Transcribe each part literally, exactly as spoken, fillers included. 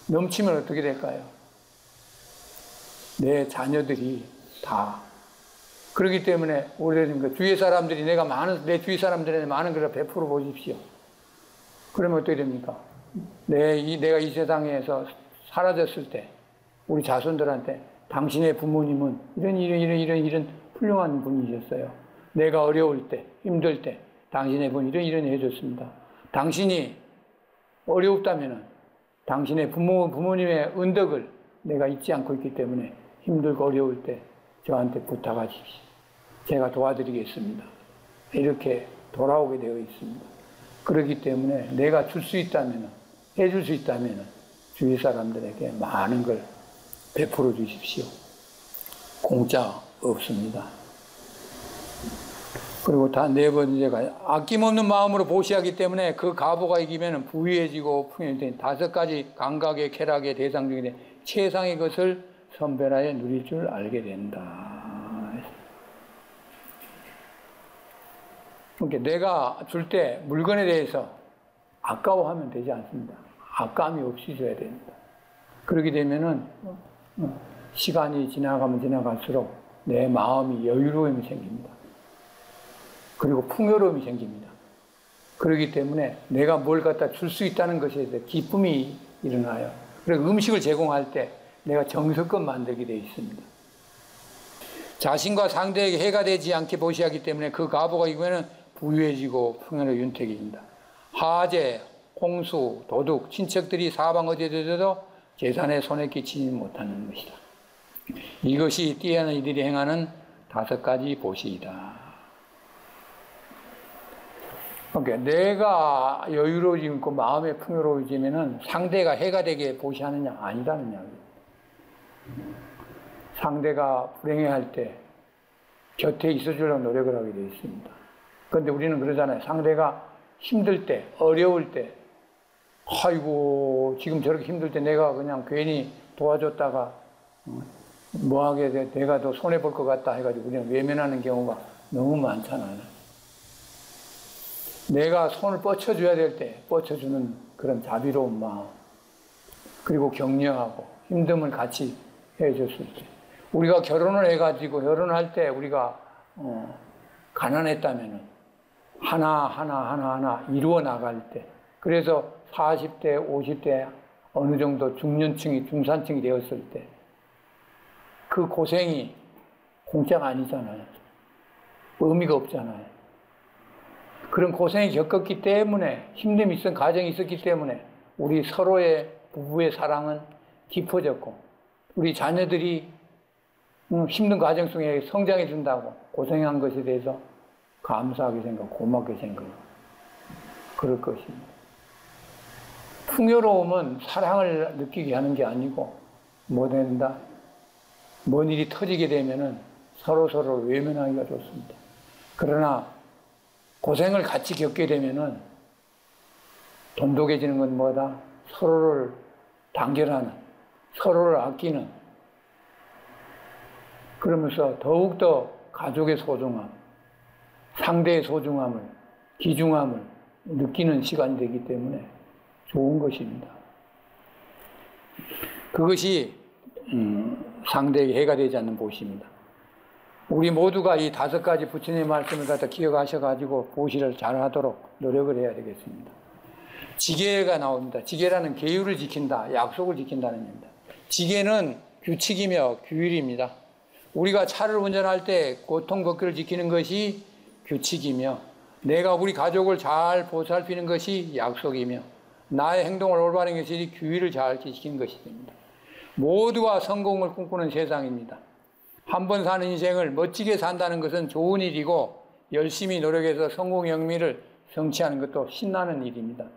넘치면 어떻게 될까요? 내 자녀들이 다. 그렇기 때문에 우리 주위 사람들이 내가 많은, 내 주위 사람들에게 많은 것을 베풀어 보십시오. 그러면 어떻게 됩니까? 내, 이, 내가 이 세상에서 사라졌을 때 우리 자손들한테 당신의 부모님은 이런 이런 이런 이런 이런 훌륭한 분이셨어요. 내가 어려울 때, 힘들 때 당신의 분 이런 이런 해줬습니다. 당신이 어려웠다면은 당신의 부모, 부모님의 은덕을 내가 잊지 않고 있기 때문에 힘들고 어려울 때 저한테 부탁하십시오. 제가 도와드리겠습니다. 이렇게 돌아오게 되어 있습니다. 그렇기 때문에 내가 줄 수 있다면, 해줄 수 있다면 주위 사람들에게 많은 걸 베풀어 주십시오. 공짜 없습니다. 그리고 다 네 번째가 아낌없는 마음으로 보시하기 때문에 그 가보가 이기면 부유해지고 풍요해지는 다섯 가지 감각의 쾌락의 대상 중에 최상의 것을 선별하여 누릴 줄 알게 된다. 그러니까 내가 줄 때 물건에 대해서 아까워하면 되지 않습니다. 아까움이 없이 줘야 됩니다. 그렇게 되면은 시간이 지나가면 지나갈수록 내 마음이 여유로움이 생깁니다. 그리고 풍요로움이 생깁니다. 그렇기 때문에 내가 뭘 갖다 줄 수 있다는 것에 대해 기쁨이 일어나요. 그리고 음식을 제공할 때 내가 정성껏 만들게 되어 있습니다. 자신과 상대에게 해가 되지 않게 보시하기 때문에 그 가보가 이거는 부유해지고 풍요로 윤택해진다. 하재, 홍수, 도둑, 친척들이 사방 어디에 들어도 재산에 손에 끼치지 못하는 것이다. 이것이 뛰어난 이들이 행하는 다섯 가지 보시이다. 그러니까 내가 여유로워지고 마음에 풍요로워지면은 상대가 해가 되게 보시하느냐? 아니라는 이야기예요. 상대가 불행해할 때 곁에 있어주려고 노력을 하게 되어 있습니다. 그런데 우리는 그러잖아요. 상대가 힘들 때, 어려울 때, 아이고, 지금 저렇게 힘들 때 내가 그냥 괜히 도와줬다가 뭐하게 돼, 내가 더 손해볼 것 같다 해가지고 우리는 외면하는 경우가 너무 많잖아요. 내가 손을 뻗쳐줘야 될 때 뻗쳐주는 그런 자비로운 마음, 그리고 격려하고 힘듦을 같이 해줬을 때, 우리가 결혼을 해가지고 결혼할 때 우리가 어, 가난했다면은 하나 하나 하나 하나 이루어 나갈 때, 그래서 사십 대 오십 대 어느 정도 중년층이 중산층이 되었을 때 그 고생이 공짜가 아니잖아요. 의미가 없잖아요. 그런 고생이 겪었기 때문에, 힘듦이 있었던 가정이 있었기 때문에 우리 서로의 부부의 사랑은 깊어졌고, 우리 자녀들이 힘든 과정 속에 성장해 준다고 고생한 것에 대해서 감사하게 생각하고 고맙게 생각하고 그럴 것입니다. 풍요로움은 사랑을 느끼게 하는 게 아니고 뭐 된다? 뭔 일이 터지게 되면은 서로 서로 외면하기가 좋습니다. 그러나 고생을 같이 겪게 되면은 돈독해지는 건 뭐다? 서로를 단결하는, 서로를 아끼는, 그러면서 더욱더 가족의 소중함, 상대의 소중함을, 귀중함을 느끼는 시간이 되기 때문에 좋은 것입니다. 그것이 음, 상대에게 해가 되지 않는 보시입니다. 우리 모두가 이 다섯 가지 부처님의 말씀을 갖다 기억하셔가지고 보시를 잘 하도록 노력을 해야 되겠습니다. 지계가 나옵니다. 지계라는 계율을 지킨다, 약속을 지킨다는 겁니다. 지계는 규칙이며 규율입니다. 우리가 차를 운전할 때 고통법규를 지키는 것이 규칙이며, 내가 우리 가족을 잘 보살피는 것이 약속이며, 나의 행동을 올바른 것이 규율을 잘 지키는 것이 됩니다. 모두가 성공을 꿈꾸는 세상입니다. 한 번 사는 인생을 멋지게 산다는 것은 좋은 일이고, 열심히 노력해서 성공의 영미를 성취하는 것도 신나는 일입니다.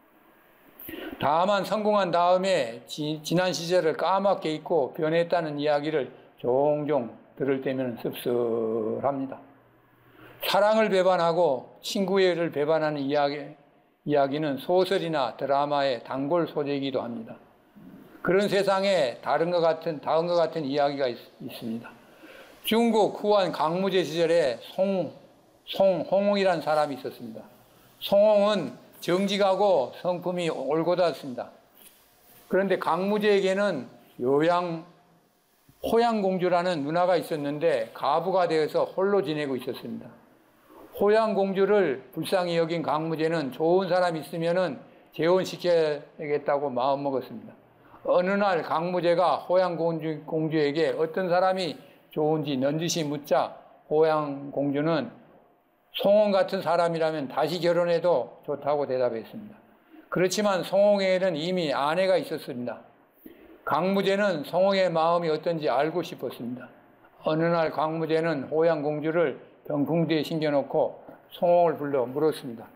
다만 성공한 다음에 지, 지난 시절을 까맣게 잊고 변했다는 이야기를 종종 들을 때면 씁쓸합니다. 사랑을 배반하고 친구애를 배반하는 이야기, 이야기는 소설이나 드라마의 단골 소재이기도 합니다. 그런 세상에 다른 것 같은, 다음과 같은 이야기가 있, 있습니다. 중국 후한 강무제 시절에 송, 송홍이라는 사람이 있었습니다. 송홍은 정직하고 성품이 올곧았습니다. 그런데 강무제에게는 요양 호양공주라는 누나가 있었는데 가부가 되어서 홀로 지내고 있었습니다. 호양공주를 불쌍히 여긴 강무제는 좋은 사람 있으면은 재혼시켜야겠다고 마음먹었습니다. 어느 날 강무제가 호양공주에게 어떤 사람이 좋은지 넌지시 묻자 호양공주는 송홍 같은 사람이라면 다시 결혼해도 좋다고 대답했습니다. 그렇지만 송홍에게는 이미 아내가 있었습니다. 강무제는 송홍의 마음이 어떤지 알고 싶었습니다. 어느 날 강무제는 호양공주를 병풍 뒤에 신겨놓고 송홍을 불러 물었습니다.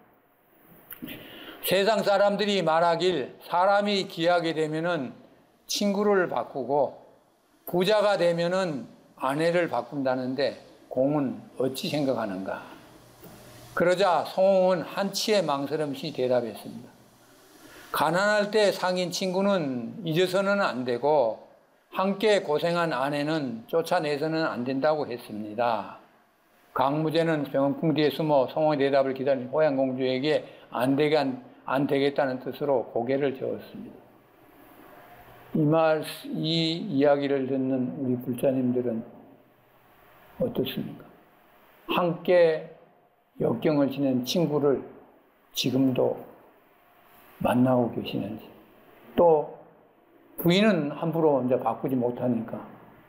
세상 사람들이 말하길 사람이 귀하게 되면은 친구를 바꾸고 부자가 되면은 아내를 바꾼다는데 공은 어찌 생각하는가? 그러자 송홍은 한치의 망설임 없이 대답했습니다. 가난할 때 사귄 친구는 잊어서는 안 되고 함께 고생한 아내는 쫓아내서는 안 된다고 했습니다. 강무제는 병풍 뒤에 숨어 송홍의 대답을 기다린 호양공주에게 안, 되게, 안 되겠다는 뜻으로 고개를 저었습니다. 이 말, 이 이야기를 듣는 우리 불자님들은 어떻습니까? 함께 역경을 지낸 친구를 지금도 만나고 계시는지, 또 부인은 함부로 이제 바꾸지 못하니까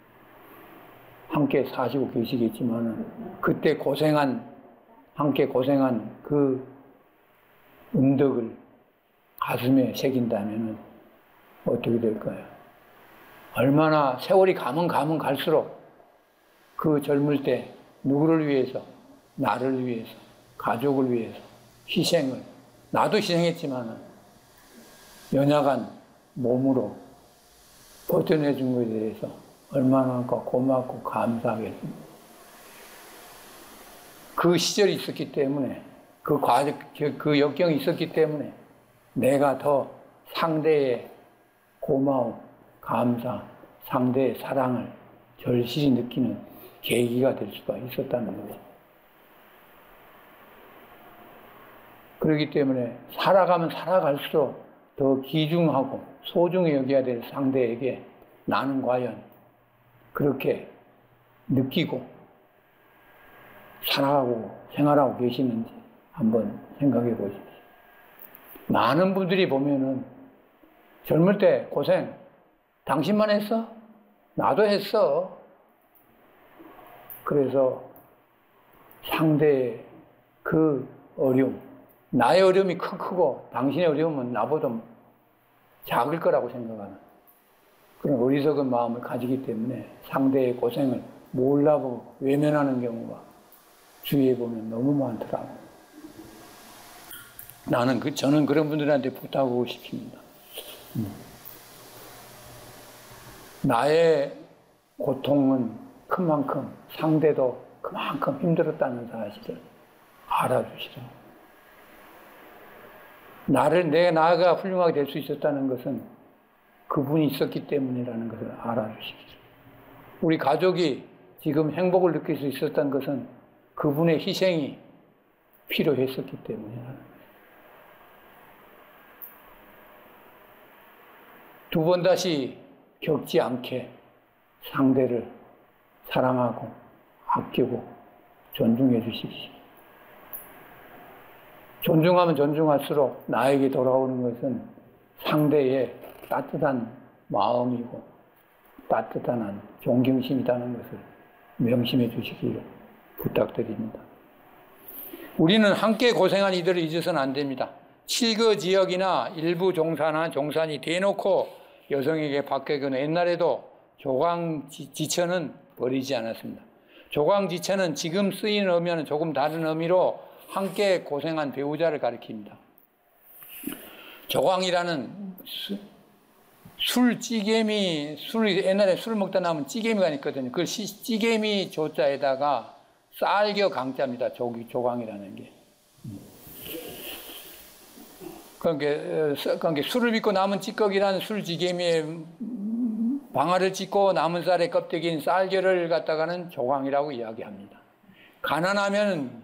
함께 사시고 계시겠지만은 그때 고생한, 함께 고생한 그 은덕을 가슴에 새긴다면은 어떻게 될까요? 얼마나 세월이 가면 가면 갈수록 그 젊을 때 누구를 위해서, 나를 위해서, 가족을 위해서 희생을, 나도 희생했지만은 연약한 몸으로 버텨내준 것에 대해서 얼마나 고맙고 감사하겠습니까? 그 시절이 있었기 때문에, 그 과정, 그 역경이 있었기 때문에 내가 더 상대의 고마움, 감사, 상대의 사랑을 절실히 느끼는 계기가 될 수가 있었다는 거죠. 그렇기 때문에 살아가면 살아갈수록 더 귀중하고 소중히 여겨야 될 상대에게 나는 과연 그렇게 느끼고 살아가고 생활하고 계시는지 한번 생각해 보십시오. 많은 분들이 보면은 젊을 때 고생 당신만 했어? 나도 했어. 그래서 상대의 그 어려움, 나의 어려움이 큰 크고 당신의 어려움은 나보다 작을 거라고 생각하는 그런 어리석은 마음을 가지기 때문에 상대의 고생을 몰라보고 외면하는 경우가 주위에 보면 너무 많더라고요. 나는 그, 저는 그런 분들한테 부탁하고 싶습니다. 음. 나의 고통은 큰 만큼 상대도 그만큼 힘들었다는 사실을 알아주시라. 나를, 내 나가 훌륭하게 될 수 있었다는 것은 그분이 있었기 때문이라는 것을 알아주십시오. 우리 가족이 지금 행복을 느낄 수 있었다는 것은 그분의 희생이 필요했었기 때문이라는 거예요. 두 번 다시 겪지 않게 상대를 사랑하고 아끼고 존중해 주십시오. 존중하면 존중할수록 나에게 돌아오는 것은 상대의 따뜻한 마음이고 따뜻한 존경심이라는 것을 명심해 주시기를 부탁드립니다. 우리는 함께 고생한 이들을 잊어서는 안 됩니다. 칠거 지역이나 일부 종사나 종산이 대놓고 여성에게 박해거나 옛날에도 조광지처는 버리지 않았습니다. 조광지처는 지금 쓰이는 의미와는 조금 다른 의미로 함께 고생한 배우자를 가리킵니다. 조광이라는 수, 술 찌개미, 술, 옛날에 술 먹다 남은 찌개미가 있거든요. 그 찌개미 조자에다가 쌀겨 강자입니다. 조, 조광이라는 게. 그러니까, 그러니까 술을 빚고 남은 찌꺼기라는 술 찌개미에 방아를 찢고 남은 쌀의 껍데기인 쌀겨를 갖다가는 조광이라고 이야기합니다. 가난하면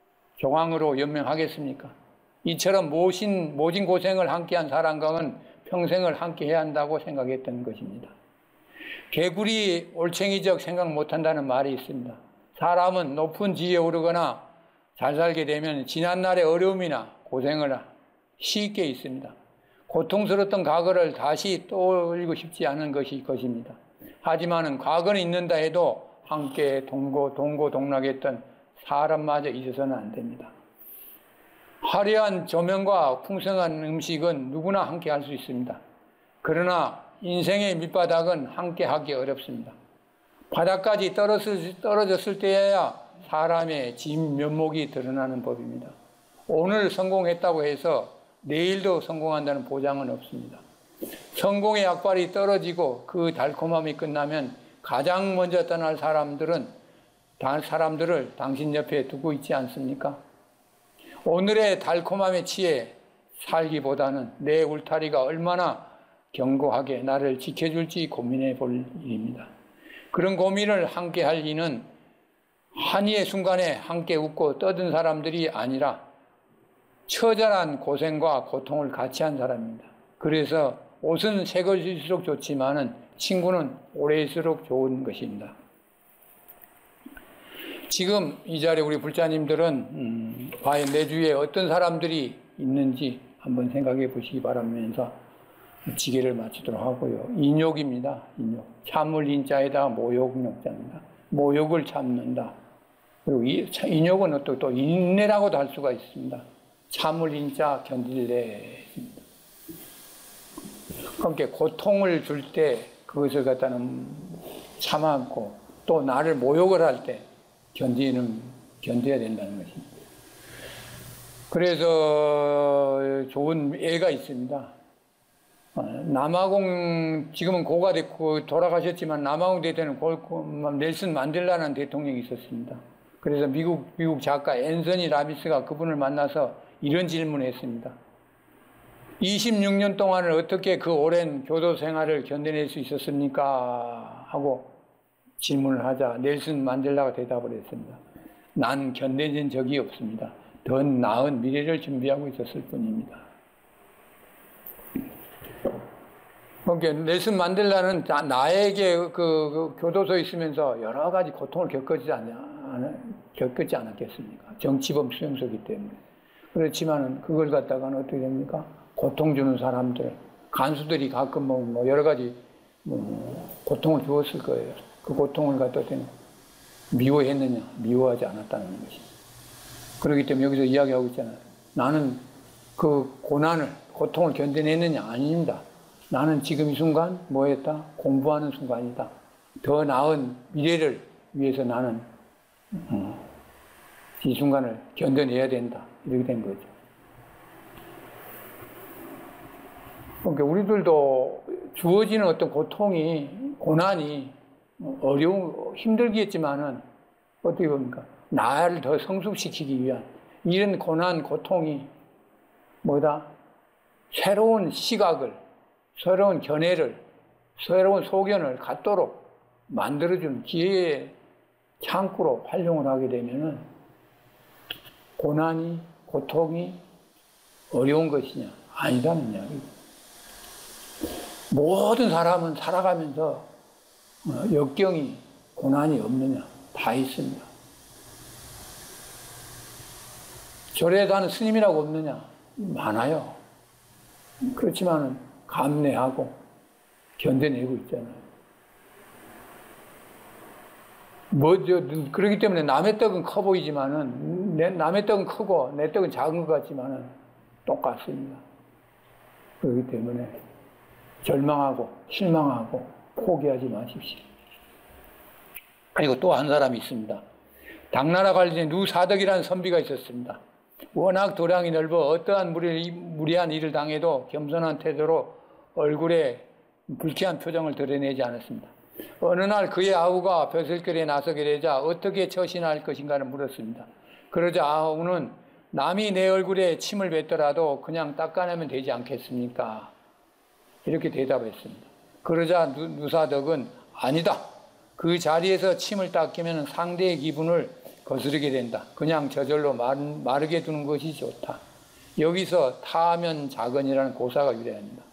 조광으로 연명하겠습니까? 이처럼 모신, 모진 고생을 함께한 사람과는 평생을 함께 해야 한다고 생각했던 것입니다. 개구리 올챙이적 생각 못한다는 말이 있습니다. 사람은 높은 지위에 오르거나 잘 살게 되면 지난날의 어려움이나 고생을 쉽게 있습니다. 고통스러웠던 과거를 다시 떠올리고 싶지 않은 것이 것입니다. 하지만 과거는 있는다 해도 함께 동고, 동고동락했던 사람마저 잊어서는 안 됩니다. 화려한 조명과 풍성한 음식은 누구나 함께 할 수 있습니다. 그러나 인생의 밑바닥은 함께 하기 어렵습니다. 바닥까지 떨어졌을, 떨어졌을 때야 사람의 진면목이 드러나는 법입니다. 오늘 성공했다고 해서 내일도 성공한다는 보장은 없습니다. 성공의 약발이 떨어지고 그 달콤함이 끝나면 가장 먼저 떠날 사람들은 사람들을 당신 옆에 두고 있지 않습니까? 오늘의 달콤함에 취해 살기보다는 내 울타리가 얼마나 견고하게 나를 지켜줄지 고민해 볼 일입니다. 그런 고민을 함께 할 이는 한이의 순간에 함께 웃고 떠든 사람들이 아니라 처절한 고생과 고통을 같이 한 사람입니다. 그래서 옷은 새 것일수록 좋지만은 친구는 오래일수록 좋은 것입니다. 지금 이 자리에 우리 불자님들은 음, 과연 내 주위에 어떤 사람들이 있는지 한번 생각해 보시기 바라면서 지게를 마치도록 하고요. 인욕입니다. 인욕. 참을 인자에다 모욕욕자입니다. 모욕을 참는다. 그리고 이, 인욕은 또, 또 인내라고도 할 수가 있습니다. 참을 인자 견딜래. 그러니까 고통을 줄 때 그것을 갖다는 참았고 또 나를 모욕을 할 때 견디는, 견뎌야 된다는 것입니다. 그래서 좋은 예가 있습니다. 남아공, 지금은 고가 됐고 돌아가셨지만 남아공 대때는 넬슨 만델라라는 대통령이 있었습니다. 그래서 미국, 미국 작가 앤서니 라비스가 그분을 만나서 이런 질문을 했습니다. 이십육 년 동안을 어떻게 그 오랜 교도 생활을 견뎌낼 수 있었습니까? 하고 질문을 하자 넬슨 만델라가 대답을 했습니다. 난 견뎌낸 적이 없습니다. 더 나은 미래를 준비하고 있었을 뿐입니다. 그러니까 넬슨 만델라는 나에게 그, 그 교도소에 있으면서 여러 가지 고통을 겪지 않, 겪지 않았겠습니까? 정치범 수용소이기 때문에. 그렇지만은 그걸 갖다가는 어떻게 됩니까? 고통 주는 사람들, 간수들이 가끔 뭐, 뭐 여러 가지 뭐 고통을 주었을 거예요. 그 고통을 갖다 미워했느냐? 미워하지 않았다는 것입니다. 그렇기 때문에 여기서 이야기하고 있잖아요. 나는 그 고난을, 고통을 견뎌냈느냐? 아닙니다. 나는 지금 이 순간 뭐 했다? 공부하는 순간이다. 더 나은 미래를 위해서 나는 음, 이 순간을 견뎌내야 된다. 이렇게 된 거죠. 그러니까 우리들도 주어지는 어떤 고통이, 고난이 어려운, 힘들겠지만은 어떻게 봅니까? 나를 더 성숙시키기 위한 이런 고난, 고통이 뭐다? 새로운 시각을, 새로운 견해를, 새로운 소견을 갖도록 만들어주는 기회의 창구로 활용을 하게 되면은 고난이, 고통이 어려운 것이냐? 아니라는 이야기. 모든 사람은 살아가면서 역경이, 고난이 없느냐? 다 있습니다. 절에 가는 스님이라고 없느냐? 많아요. 그렇지만은 감내하고 견뎌내고 있잖아요. 뭐, 저, 그렇기 때문에 남의 떡은 커 보이지만은, 내, 남의 떡은 크고 내 떡은 작은 것 같지만은 똑같습니다. 그렇기 때문에 절망하고 실망하고 포기하지 마십시오. 그리고 또 한 사람이 있습니다. 당나라 관리인 누사덕이라는 선비가 있었습니다. 워낙 도량이 넓어 어떠한 무리, 무리한 일을 당해도 겸손한 태도로 얼굴에 불쾌한 표정을 드러내지 않았습니다. 어느 날 그의 아우가 벼슬결에 나서게 되자 어떻게 처신할 것인가를 물었습니다. 그러자 아우는 남이 내 얼굴에 침을 뱉더라도 그냥 닦아내면 되지 않겠습니까? 이렇게 대답했습니다. 그러자 누, 누사덕은 아니다. 그 자리에서 침을 닦이면 상대의 기분을 거스르게 된다. 그냥 저절로 말, 마르게 두는 것이 좋다. 여기서 타하면 작은이라는 고사가 유래합니다.